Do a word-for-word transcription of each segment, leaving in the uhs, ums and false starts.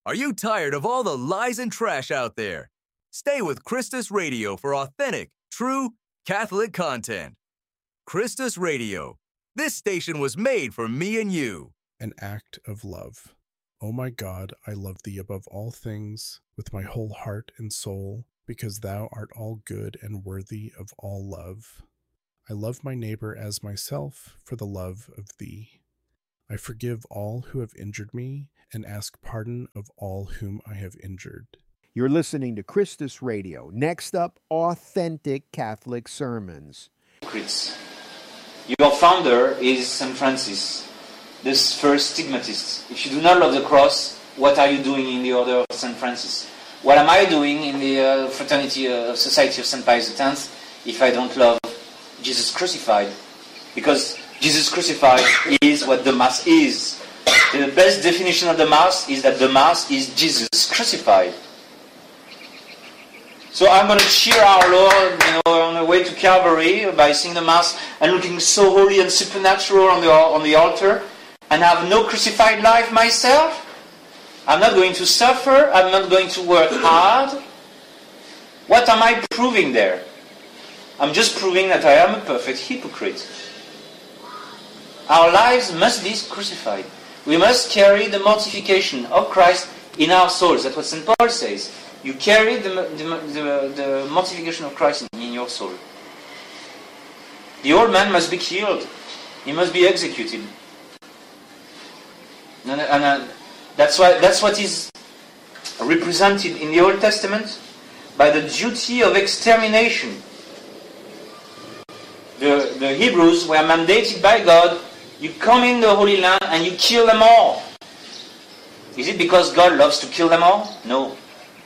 Are you tired of all the lies and trash out there? Stay with Christus Radio for authentic, true, Catholic content. Christus Radio. This station was made for me and you. An act of love. O my God, I love thee above all things, with my whole heart and soul, because thou art all good and worthy of all love. I love my neighbor as myself for the love of thee. I forgive all who have injured me, and ask pardon of all whom I have injured. You're listening to Christus Radio. Next up, Authentic Catholic Sermons. Your founder is Saint Francis, this first stigmatist. If you do not love the cross, what are you doing in the order of Saint Francis? What am I doing in the uh, fraternity uh, society of Saint Pius the tenth if I don't love Jesus crucified? Because Jesus crucified is what the Mass is. The best definition of the Mass is that the Mass is Jesus crucified. So I'm going to cheer our Lord, you know, on the way to Calvary by singing the Mass and looking so holy and supernatural on the on the altar, and have no crucified life myself. I'm not going to suffer. I'm not going to work hard. What am I proving there? I'm just proving that I am a perfect hypocrite. Our lives must be crucified. We must carry the mortification of Christ in our souls. That's what Saint Paul says. You carry the, the, the, the mortification of Christ in, in your soul. The old man must be killed. He must be executed. And, and uh, that's, why, that's what is represented in the Old Testament by the duty of extermination. The, the Hebrews were mandated by God. You come in the Holy Land and you kill them all. Is it because God loves to kill them all? No.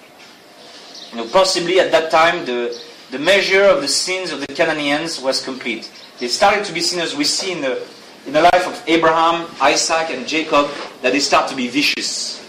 You know, possibly at that time the, the measure of the sins of the Canaanians was complete. They started to be sinners. We see in the, in the life of Abraham, Isaac and Jacob that they start to be vicious.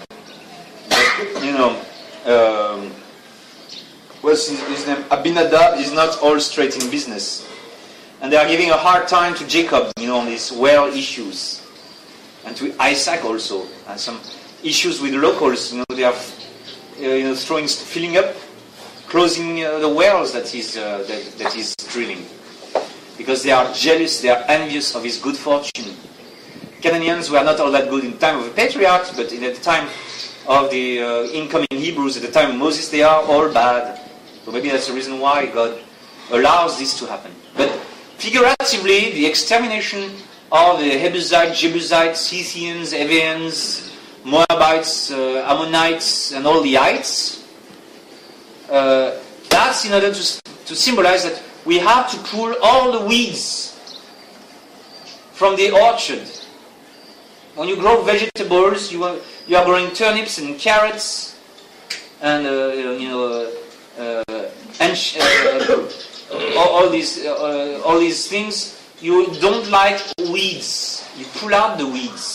But, you know, um, what's his, his name? Abinadab is not all straight in business. And they are giving a hard time to Jacob, you know, on these well issues. And to Isaac also. And some issues with locals, you know, they are uh, you know, throwing, filling up, closing uh, the wells that he's, uh, that, that he's drilling. Because they are jealous, they are envious of his good fortune. Canaanians were not all that good in the time of the patriarchs, but in the time of the uh, incoming Hebrews, at the time of Moses, they are all bad. So maybe that's the reason why God allows this to happen. But figuratively, the extermination of the Jebusites, Jebusites, Scythians, Evians, Moabites, uh, Ammonites, and all the ites, uh, that's in order to, to symbolize that we have to pull all the weeds from the orchard. When you grow vegetables, you are, you are growing turnips and carrots, and uh, you know, uh, and uh, all, all these uh, all these things. You don't like weeds. You pull out the weeds.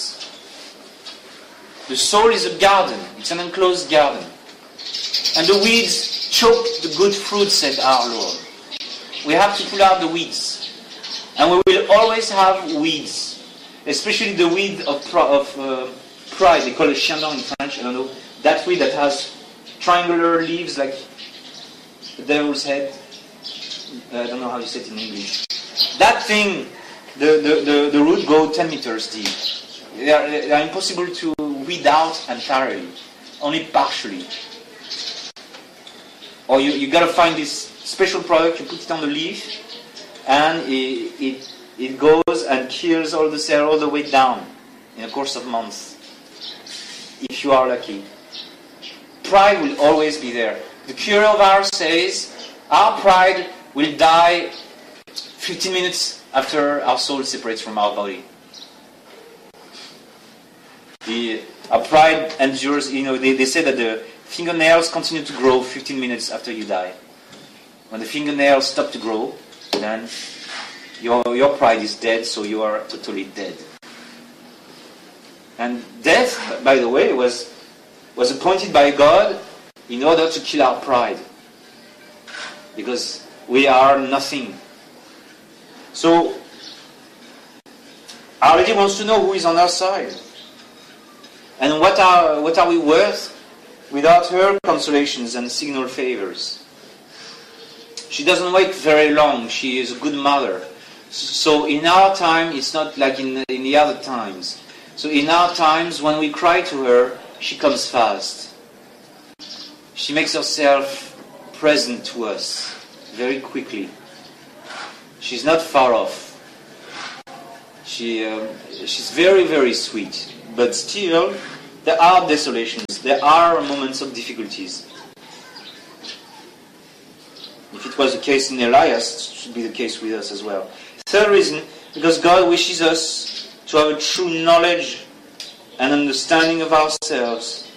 The soul is a garden. It's an enclosed garden. And the weeds choke the good fruit, said our Lord. We have to pull out the weeds. And we will always have weeds. Especially the weed of, of uh, pride. They call it chandon in French. I don't know. That weed that has triangular leaves like the devil's head. Uh, I don't know how you say it in English. That thing, the, the, the, the root go ten meters deep. They are, they are impossible to weed out entirely, only partially. Or you, you gotta find this special product, you put it on the leaf, and it, it, it goes and kills all the cell all the way down in a course of months. If you are lucky. Pride will always be there. The Cure of Ars says, our pride will die fifteen minutes after our soul separates from our body. The, our pride endures, you know, they, they say that the fingernails continue to grow fifteen minutes after you die. When the fingernails stop to grow, then your, your pride is dead, so you are totally dead. And death, by the way, was, was appointed by God in order to kill our pride. Because we are nothing. So, Our Lady wants to know who is on our side. And what are, what are we worth without her consolations and signal favors? She doesn't wait very long. She is a good mother. So in our time, it's not like in, in the other times. So in our times, when we cry to her, she comes fast. She makes herself present to us very quickly. She's not far off. She, um, she's very, very sweet. But still, there are desolations. There are moments of difficulties. If it was the case in Elias, it should be the case with us as well. Third reason, because God wishes us to have a true knowledge and understanding of ourselves,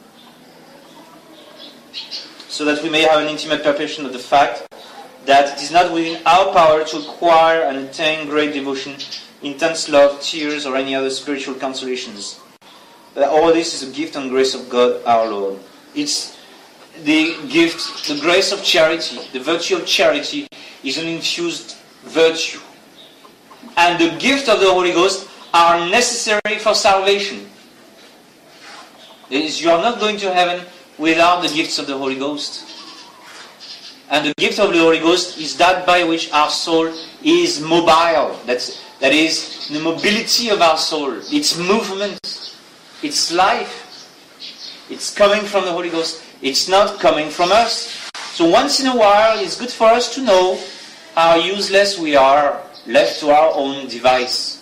so that we may have an intimate perception of the fact that it is not within our power to acquire and attain great devotion, intense love, tears, or any other spiritual consolations. But all this is a gift and grace of God our Lord. It's the gift, the grace of charity, the virtue of charity is an infused virtue. And the gift of the Holy Ghost are necessary for salvation. It is, you are not going to heaven without the gifts of the Holy Ghost. And the gift of the Holy Ghost is that by which our soul is mobile. That's, that is the mobility of our soul. Its movement, its life. It's coming from the Holy Ghost. It's not coming from us. So once in a while, it's good for us to know how useless we are, left to our own device.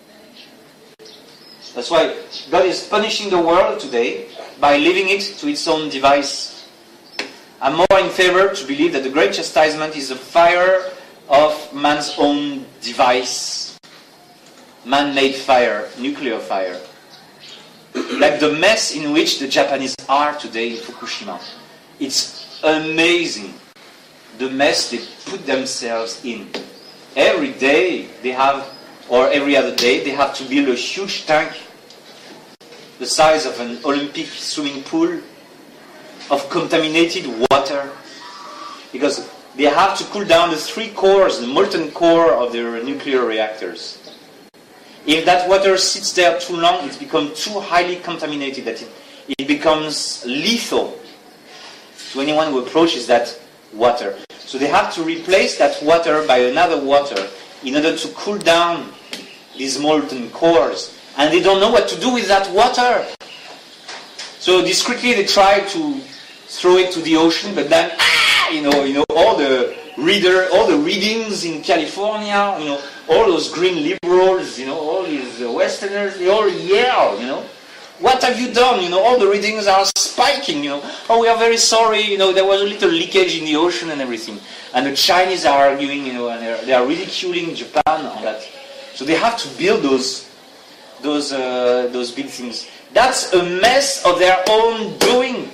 That's why God is punishing the world today by leaving it to its own device. I'm more in favor to believe that the great chastisement is the fire of man's own device. Man-made fire, nuclear fire. Like the mess in which the Japanese are today in Fukushima. It's amazing the mess they put themselves in. Every day they have, or every other day, they have to build a huge tank the size of an Olympic swimming pool of contaminated water, because they have to cool down the three cores, the molten core of their nuclear reactors. If that water sits there too long, it becomes too highly contaminated that it, it becomes lethal to anyone who approaches that water. So they have to replace that water by another water in order to cool down these molten cores. And they don't know what to do with that water. So discreetly they try to throw it to the ocean, but then, ah, you know, you know, all the reader, all the readings in California, you know, all those green liberals, you know, all these Westerners, they all yell, you know. What have you done? You know, all the readings are spiking, you know. Oh, we are very sorry, you know, there was a little leakage in the ocean and everything. And the Chinese are arguing, you know, and they're, they are ridiculing Japan on that. So they have to build those, those, uh, those big things. That's a mess of their own doing.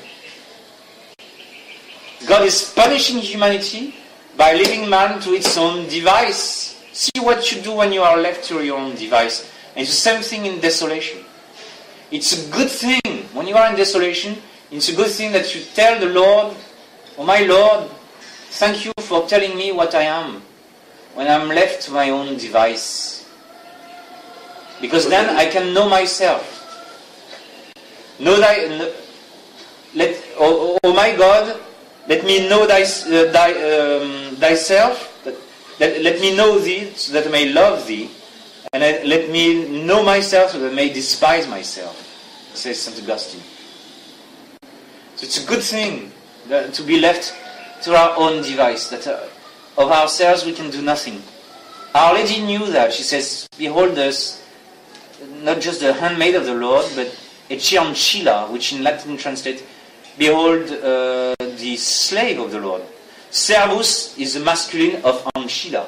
God is punishing humanity by leaving man to its own device. See what you do when you are left to your own device. And it's the same thing in desolation. It's a good thing, when you are in desolation, it's a good thing that you tell the Lord, oh my Lord, thank you for telling me what I am when I'm left to my own device. Because then I can know myself. Know thy, know, let, oh, oh my God, let me know thy, uh, thy, um, thyself, that, that, let me know thee so that I may love thee. And I, let me know myself so that I may despise myself, says Saint Augustine. So it's a good thing that, to be left to our own device, that uh, of ourselves we can do nothing. Our Lady knew that. She says, behold us, not just the handmaid of the Lord, but ecce ancilla, which in Latin translates, behold uh, the slave of the Lord. Servus is the masculine of ancilla.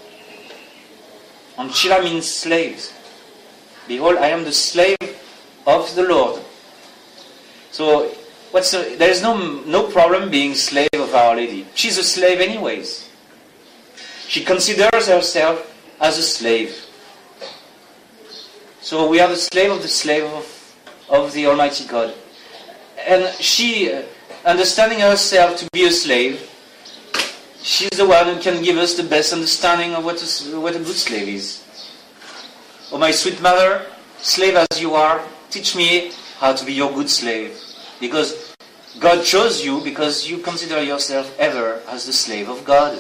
Ancilla means slaves. Behold, I am the slave of the Lord. So, what's the, there is no no problem being slave of Our Lady. She's a slave anyways. She considers herself as a slave. So we are the slave of the slave of, of the Almighty God. And she, understanding herself to be a slave, she's the one who can give us the best understanding of what a, what a good slave is. Oh, my sweet mother, slave as you are, teach me how to be your good slave. Because God chose you because you consider yourself ever as the slave of God.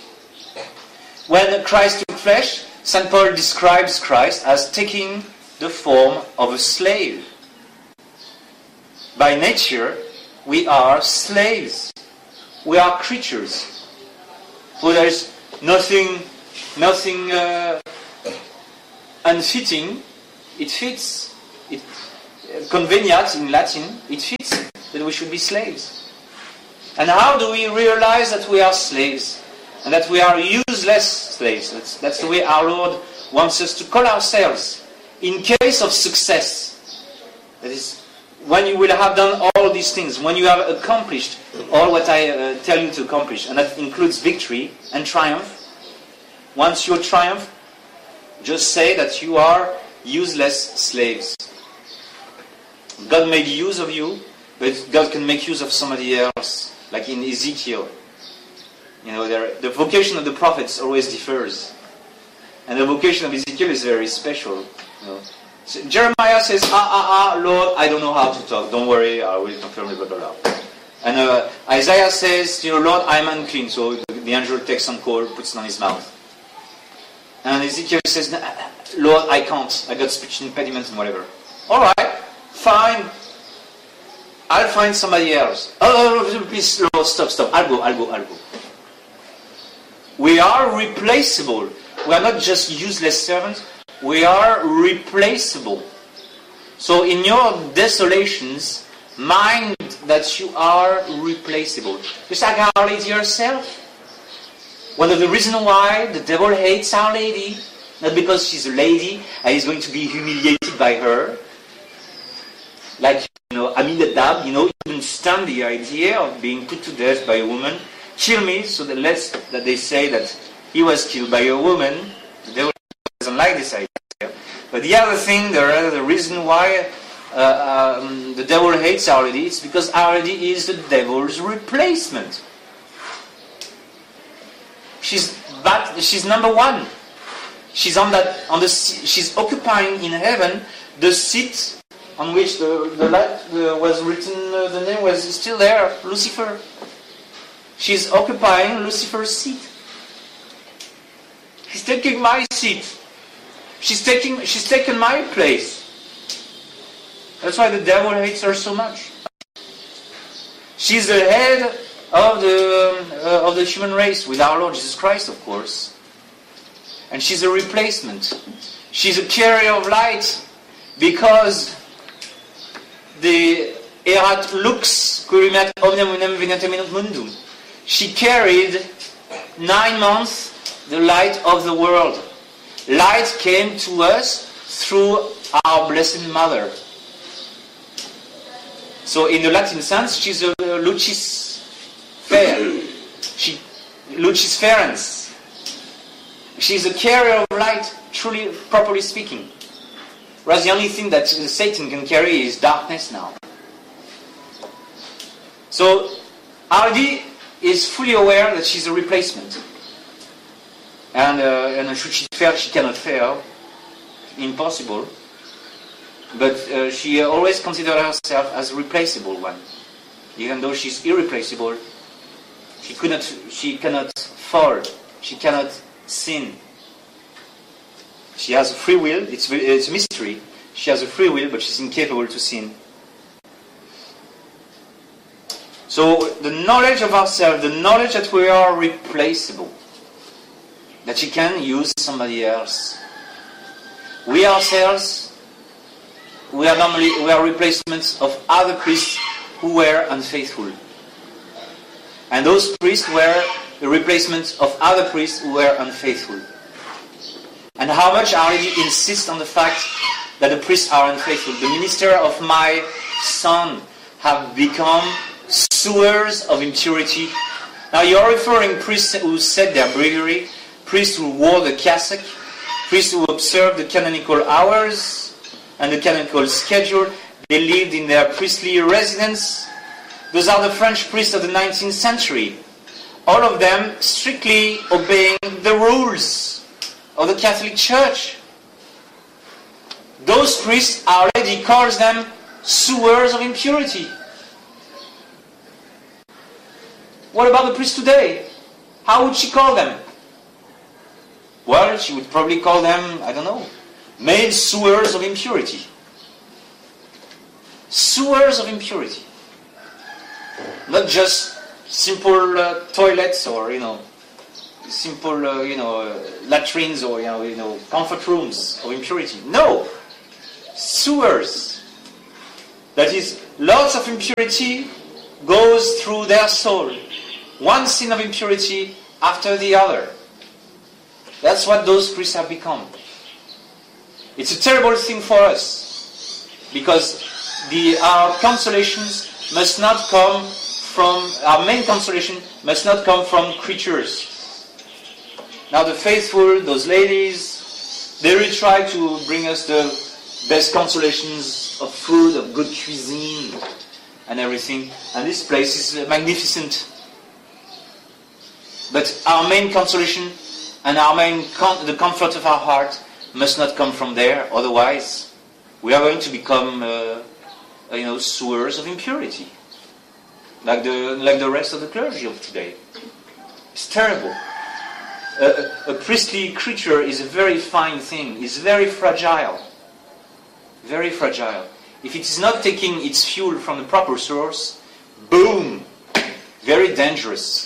When Christ took flesh, Saint Paul describes Christ as taking the form of a slave. By nature, we are slaves. We are creatures. So there is nothing, nothing uh, unfitting. It fits. It, conveniat in Latin, it fits that we should be slaves. And how do we realize that we are slaves? And that we are useless slaves? That's, that's the way our Lord wants us to call ourselves. In case of success, that is, when you will have done all these things, when you have accomplished all what I uh, tell you to accomplish, and that includes victory and triumph, once you triumph, just say that you are useless slaves. God made use of you, but God can make use of somebody else, like in Ezekiel. You know, there, the vocation of the prophets always differs. And the vocation of Ezekiel is very special. You know. So Jeremiah says, ah, ah, ah, Lord, I don't know how to talk. Don't worry, I will confirm it, blah, blah, blah. And uh, Isaiah says, you know, Lord, I'm unclean. So the angel takes some coal, puts it on his mouth. And Ezekiel says, Lord, I can't. I got speech impediment and whatever. All right, fine. I'll find somebody else. Oh, please, Lord, stop, stop. I'll go, I'll go, I'll go. We are replaceable. We are not just useless servants. We are replaceable. So in your desolations, mind that you are replaceable. Just like Our Lady herself. One of the reasons why the devil hates Our Lady, not because she's a lady and he's going to be humiliated by her. Like, you know, Aminadab, you know, even stand the idea of being put to death by a woman. Kill me, so that less that they say that he was killed by a woman. The devil doesn't like this idea. But the other thing, the other reason why uh, um, the devil hates Our Lady, it's because Our Lady is the devil's replacement. She's but she's number one. She's on that on the she's occupying in heaven the seat on which the the light the, was written. Uh, the name was still there, Lucifer. She's occupying Lucifer's seat. She's taking my seat. She's taking she's taken my place. That's why the devil hates her so much. She's the head of the uh, of the human race with our Lord Jesus Christ, of course. And she's a replacement. She's a carrier of light because the erat lux curimat omnium unum venitaminum mundum. She carried nine months the light of the world. Light came to us through our Blessed Mother. So in the Latin sense, she's a lucis fair. She, lucis ferens. She's a carrier of light, truly, properly speaking. Whereas the only thing that Satan can carry is darkness now. So, Our Lady is fully aware that she's a replacement. And, uh, and should she fail, she cannot fail. Impossible. But uh, she always considers herself as a replaceable one. Even though she's irreplaceable, she could not, she cannot fall. She cannot sin. She has a free will. It's, it's a mystery. She has a free will, but she's incapable to sin. So the knowledge of ourselves, the knowledge that we are replaceable, that she can use somebody else. We ourselves, we are normally we are replacements of other priests who were unfaithful. And those priests were the replacements of other priests who were unfaithful. And how much Our Lady insists on the fact that the priests are unfaithful. The minister of my son have become sewers of impurity. Now you are referring priests who said their breviary, priests who wore the cassock, priests who observed the canonical hours and the canonical schedule. They lived in their priestly residence. Those are the French priests of the nineteenth century. All of them strictly obeying the rules of the Catholic Church. Those priests, Our Lady calls them sewers of impurity. What about the priest today? How would she call them? Well, she would probably call them, I don't know, main sewers of impurity. Sewers of impurity. Not just simple uh, toilets or, you know, simple, uh, you know, uh, latrines or, you know, you know, comfort rooms of impurity. No! Sewers. That is, lots of impurity goes through their soul. One sin of impurity after the other. That's what those priests have become. It's a terrible thing for us, because the, our consolations must not come from, our main consolation must not come from creatures. Now the faithful, those ladies, they really try to bring us the best consolations of food, of good cuisine, and everything. And this place is magnificent. But our main consolation and our main com- the comfort of our heart must not come from there. Otherwise, we are going to become, uh, you know, sewers of impurity, like the like the rest of the clergy of today. It's terrible. Uh, a, a priestly creature is a very fine thing. It's very fragile. Very fragile. If it is not taking its fuel from the proper source, boom, very dangerous.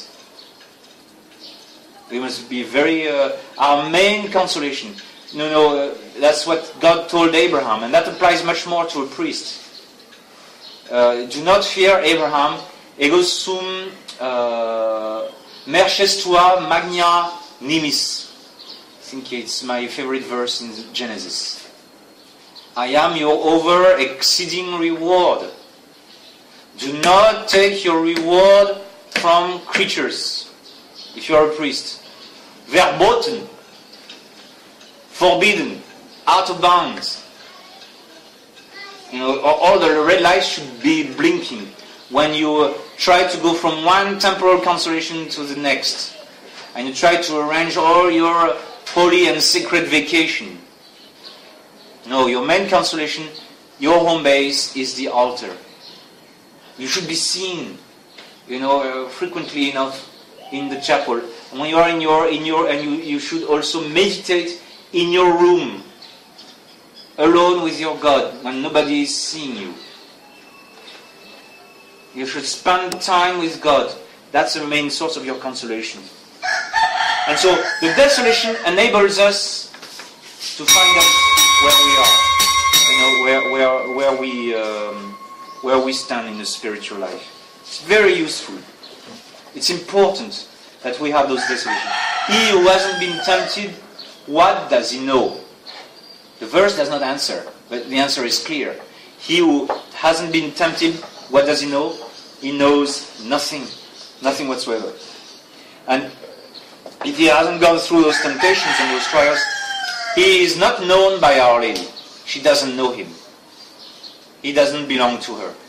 We must be very, uh, our main consolation. No, no, uh, that's what God told Abraham, and that applies much more to a priest. Uh, do not fear, Abraham, ego sum uh, merces tua magna nimis. I think it's my favorite verse in Genesis. I am your over exceeding reward. Do not take your reward from creatures. If you are a priest, verboten, forbidden, out of bounds. You know, all the red lights should be blinking when you try to go from one temporal consolation to the next, and you try to arrange all your holy and sacred vacation. No, your main consolation, your home base is the altar. You should be seen, you know, uh, frequently enough in the chapel. And when you are in your in your and you, you should also meditate in your room, alone with your God, when nobody is seeing you. You should spend time with God. That's the main source of your consolation. And so the desolation enables us to find out where we are, you know, where where where we um, where we stand in the spiritual life. It's very useful. It's important that we have those desolations. He who hasn't been tempted, what does he know? The verse does not answer, but the answer is clear. He who hasn't been tempted, what does he know? He knows nothing, nothing whatsoever. And if he hasn't gone through those temptations and those trials, he is not known by Our Lady. She doesn't know him. He doesn't belong to her.